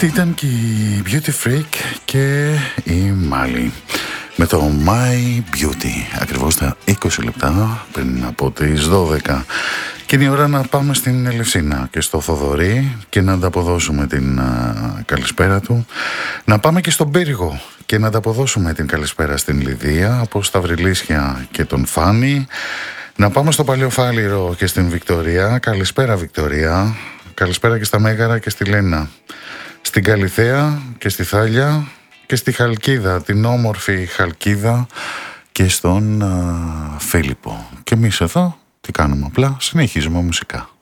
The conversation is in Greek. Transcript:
Αυτή ήταν και η Beauty Freak και η Μάλι με το My Beauty, ακριβώς τα 20 λεπτά πριν από τις 12. Και είναι η ώρα να πάμε στην Ελευσίνα και στο Θοδωρή και να ανταποδώσουμε την καλησπέρα του. Να πάμε και στον Πύργο και να ανταποδώσουμε την καλησπέρα στην Λιδία από στα Βρυλίσια και τον Φάνη. Να πάμε στο Παλαιοφάλιρο και στην Βικτωρία. Καλησπέρα Βικτωρία. Καλησπέρα και στα Μέγαρα και στη Λένα. Στην Καλιθέα και στη Θάλια και στη Χαλκίδα, την όμορφη Χαλκίδα και στον Φίλιππο. Και εμείς εδώ τι κάνουμε, απλά συνεχίζουμε μουσικά.